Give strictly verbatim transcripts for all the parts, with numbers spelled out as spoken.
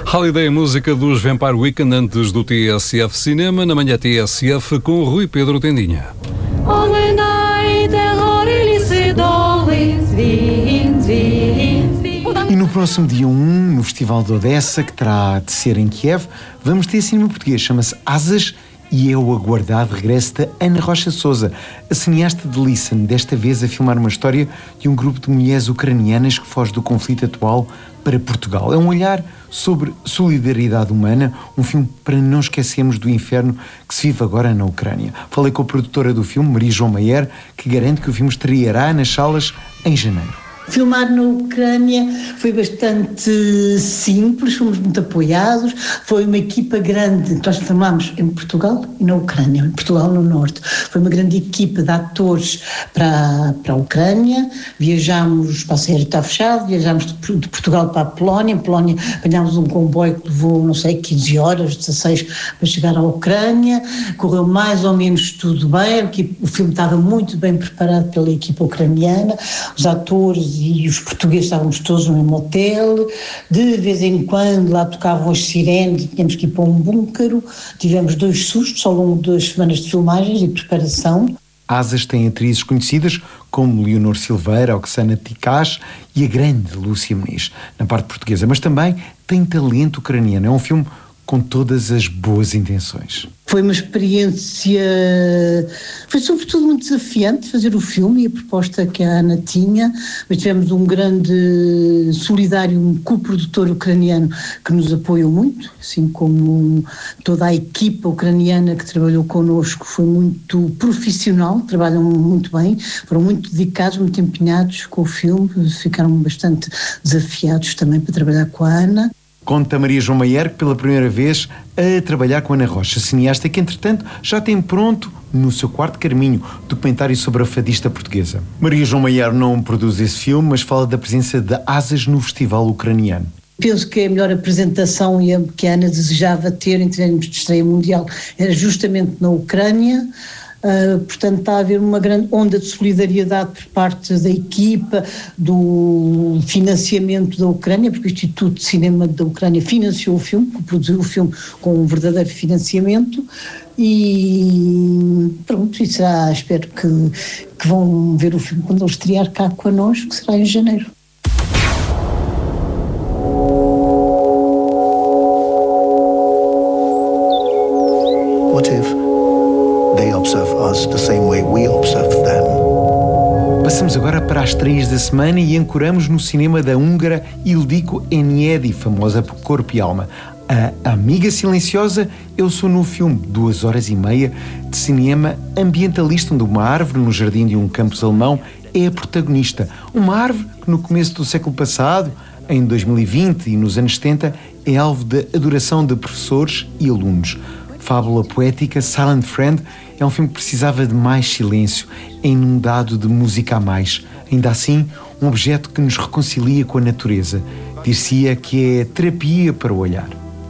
Holiday, música dos Vampire Weekend antes do T S F Cinema, na manhã T S F com Rui Pedro Tendinha. E no próximo dia um, no Festival de Odessa, que terá de ser em Kiev, vamos ter cinema português, chama-se Asas, e é o aguardado regresso de Ana Rocha Souza, a cineasta de Listen, desta vez a filmar uma história de um grupo de mulheres ucranianas que foge do conflito atual para Portugal. É um olhar sobre solidariedade humana, um filme para não esquecermos do inferno que se vive agora na Ucrânia. Falei com a produtora do filme, Maria João Maier, que garante que o filme estreará nas salas em janeiro. Filmar na Ucrânia foi bastante simples, fomos muito apoiados, foi uma equipa grande, nós filmámos em Portugal e na Ucrânia, em Portugal no Norte, foi uma grande equipa de atores para, para a Ucrânia, viajámos, o espaço aéreo está fechado, viajámos de, de Portugal para a Polónia, em Polónia apanhámos um comboio que levou, não sei, quinze horas, dezasseis, para chegar à Ucrânia, correu mais ou menos tudo bem, o filme estava muito bem preparado pela equipa ucraniana, os atores e os portugueses estávamos todos no mesmo hotel, de vez em quando lá tocavam as sirenes e tínhamos que ir para um búnquero, tivemos dois sustos ao longo das semanas de filmagens e preparação. Asas tem atrizes conhecidas como Leonor Silveira, Oksana Tikás e a grande Lúcia Muniz, na parte portuguesa, mas também tem talento ucraniano. É um filme com todas as boas intenções. Foi uma experiência, foi sobretudo muito desafiante fazer o filme e a proposta que a Ana tinha, mas tivemos um grande solidário, um coprodutor ucraniano que nos apoiou muito, assim como toda a equipa ucraniana que trabalhou connosco foi muito profissional, trabalham muito bem, foram muito dedicados, muito empenhados com o filme, ficaram bastante desafiados também para trabalhar com a Ana. Conta Maria João Maier que pela primeira vez a trabalhar com Ana Rocha, cineasta que entretanto já tem pronto No Seu Quarto Carminho, documentário sobre a fadista portuguesa. Maria João Maier não produz esse filme, mas fala da presença de Asas no festival ucraniano. Penso que a melhor apresentação que a Ana desejava ter em termos de estreia mundial era justamente na Ucrânia. Uh, portanto está a haver uma grande onda de solidariedade por parte da equipa, do financiamento da Ucrânia, porque o Instituto de Cinema da Ucrânia financiou o filme, produziu o filme com um verdadeiro financiamento e pronto, e será, espero que, que vão ver o filme quando ele estrear cá connosco, que será em janeiro. What if they observe us the same way we observe them? Passamos agora para as estreias da semana e ancoramos no cinema da húngara Ildiko Enyedi, famosa por Corpo e Alma. A Amiga Silenciosa é o seu novo filme, duas horas e meia de cinema ambientalista, onde uma árvore no jardim de um campus alemão é a protagonista. Uma árvore que no começo do século passado, em dois mil e vinte e nos anos setenta, é alvo de adoração de professores e alunos. Fábula poética, Silent Friend é um filme que precisava de mais silêncio, é inundado de música a mais. Ainda assim, um objeto que nos reconcilia com a natureza. Dir-se-ia que é terapia para o olhar.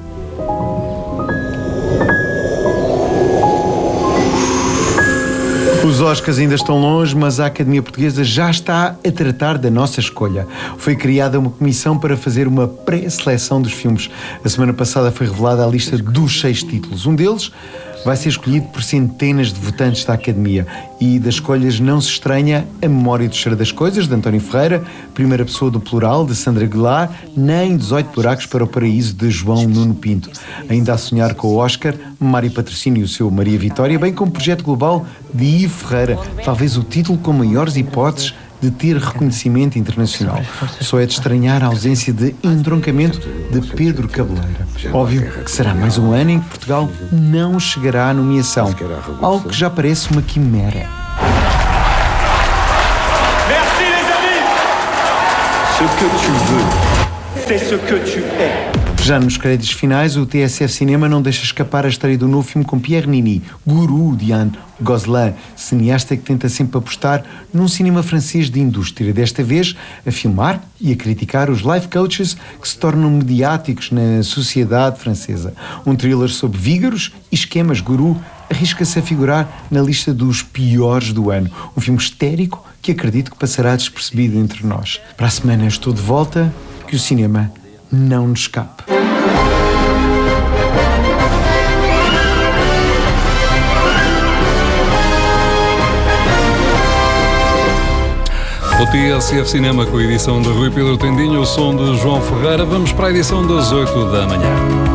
Os Oscars ainda estão longe, mas a Academia Portuguesa já está a tratar da nossa escolha. Foi criada uma comissão para fazer uma pré-seleção dos filmes. A semana passada foi revelada a lista dos seis títulos. Um deles vai ser escolhido por centenas de votantes da Academia. E das escolhas não se estranha A Memória do Cheiro das Coisas, de António Ferreira, Primeira Pessoa do Plural, de Sandra Aguilar, nem dezoito Buracos para o Paraíso, de João Nuno Pinto. Ainda a sonhar com o Oscar, Mário Patrocínio e o seu Maria Vitória, bem como Projeto Global de Ivo Ferreira, talvez o título com maiores hipóteses de ter reconhecimento internacional. Só é de estranhar a ausência de entroncamento de Pedro Cabeleira. Óbvio que será mais um ano em que Portugal não chegará à nomeação, algo que já parece uma quimera. Merci les amis! Ce que tu veux, c'est ce que tu es. Já nos créditos finais, o T S F Cinema não deixa escapar a estreia do novo filme com Pierre Nini, Guru, de Anne Gosselin, cineasta que tenta sempre apostar num cinema francês de indústria, desta vez a filmar e a criticar os life coaches que se tornam mediáticos na sociedade francesa. Um thriller sobre vígaros e esquemas. Guru arrisca-se a figurar na lista dos piores do ano. Um filme histérico que acredito que passará despercebido entre nós. Para a semana estou de volta, que o cinema não nos escape. O T S F Cinema com a edição de Rui Pedro Tendinho, o som de João Ferreira. Vamos para a edição das oito da manhã.